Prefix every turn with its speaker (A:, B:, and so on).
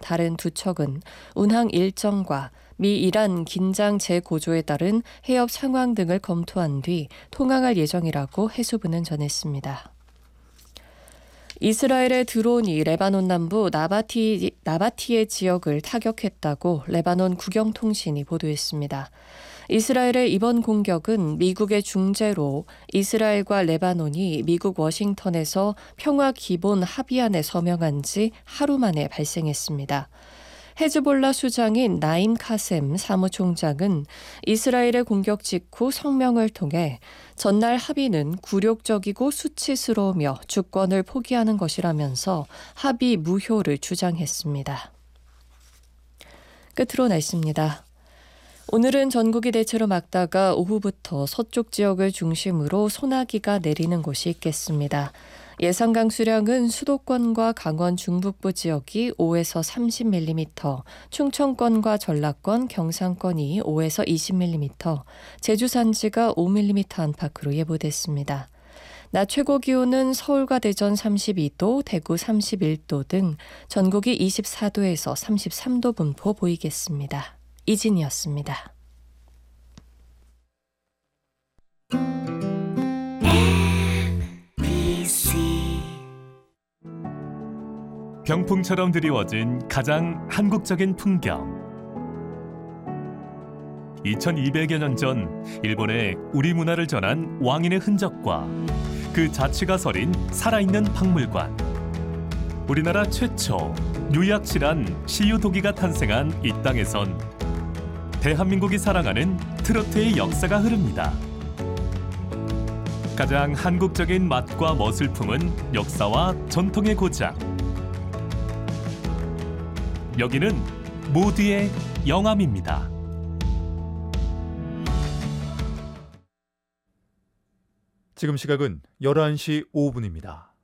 A: 다른 두 척은 운항 일정과 미 이란 긴장 재고조에 따른 해협 상황 등을 검토한 뒤 통항할 예정이라고 해수부는 전했습니다. 이스라엘의 드론이 레바논 남부 나바티의 지역을 타격했다고 레바논 국영통신이 보도했습니다. 이스라엘의 이번 공격은 미국의 중재로 이스라엘과 레바논이 미국 워싱턴에서 평화 기본 합의안에 서명한 지 하루 만에 발생했습니다. 헤즈볼라 수장인 나임 카셈 사무총장은 이스라엘의 공격 직후 성명을 통해 전날 합의는 굴욕적이고 수치스러우며 주권을 포기하는 것이라면서 합의 무효를 주장했습니다. 끝으로 날씨입니다. 오늘은 전국이 대체로 맑다가 오후부터 서쪽 지역을 중심으로 소나기가 내리는 곳이 있겠습니다. 예상 강수량은 수도권과 강원 중북부 지역이 5에서 30mm, 충청권과 전라권, 경상권이 5에서 20mm, 제주 산지가 5mm 안팎으로 예보됐습니다. 낮 최고 기온은 서울과 대전 32도, 대구 31도 등 전국이 24도에서 33도 분포 보이겠습니다. 이진이었습니다.
B: 병풍처럼 드리워진 가장 한국적인 풍경. 2200여 년 전 일본에 우리 문화를 전한 왕인의 흔적과 그 자취가 서린 살아있는 박물관. 우리나라 최초 뉴약실한 시유도기가 탄생한 이 땅에선 대한민국이 사랑하는 트로트의 역사가 흐릅니다. 가장 한국적인 맛과 멋을 품은 역사와 전통의 고장. 여기는 모두의 영암입니다.
C: 지금 시각은 11시 5분입니다.